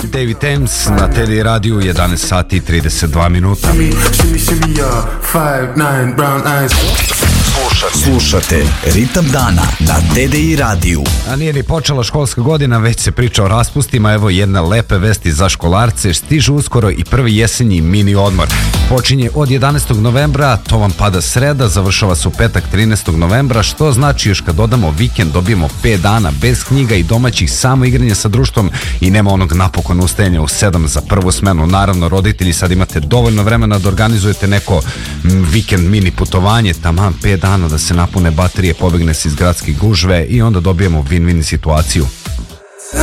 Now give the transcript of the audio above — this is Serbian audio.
David Thames na TDI radiju, 11 sati i 32 minuta. Slušate Ritam dana na TDI radiju. A nije ni počela školska godina, već se priča o raspustima. Evo jedne lepe vesti za školarce. Stiže uskoro i prvi jesenji mini odmor. Počinje od 11. novembra, to vam pada sreda, završava se u petak 13. novembra, što znači još kad dodamo vikend dobijemo 5 dana bez knjiga i domaćih, samo igranje sa društvom i nema onog napokon ustajanja u 7 za prvu smenu. Naravno, roditelji, sad imate dovoljno vremena da organizujete neko vikend mini putovanje, taman 5 dana da se napune baterije, pobegne se iz gradske gužve i onda dobijemo win-win situaciju.